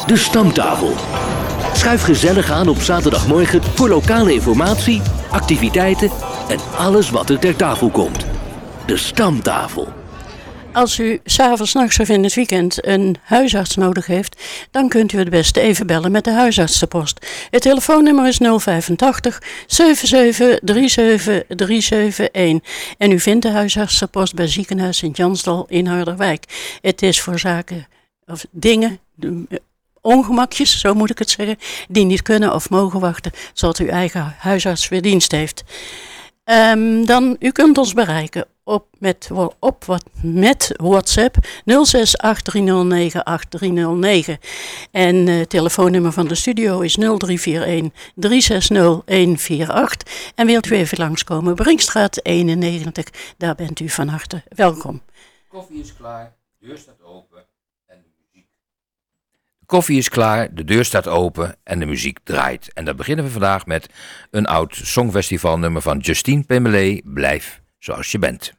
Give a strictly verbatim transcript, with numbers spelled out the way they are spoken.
De Stamtafel. Schuif gezellig aan op zaterdagmorgen voor lokale informatie, activiteiten en alles wat er ter tafel komt. De Stamtafel. Als u 's avonds, 's nachts of in het weekend een huisarts nodig heeft, dan kunt u het beste even bellen met de huisartsenpost. Het telefoonnummer is nul vijfentachtig zeven zeven drie zeven drie zeven een. En u vindt de huisartsenpost bij Ziekenhuis Sint-Jansdal in Harderwijk. Het is voor zaken of dingen, ongemakjes, zo moet ik het zeggen, die niet kunnen of mogen wachten, zodat uw eigen huisarts weer dienst heeft. Um, dan, u kunt ons bereiken op, met, op wat, met WhatsApp nul zes acht drie nul negen acht drie nul negen. En het uh, telefoonnummer van de studio is nul drie vier een drie zes nul een vier acht. En wilt u even langskomen, Brinkstraat eenennegentig, daar bent u van harte welkom. Koffie is klaar, de deur staat open en de muziek. De koffie is klaar, de deur staat open en de muziek draait. En daar beginnen we vandaag met een oud songfestivalnummer van Justine Pemelet, Blijf zoals je bent.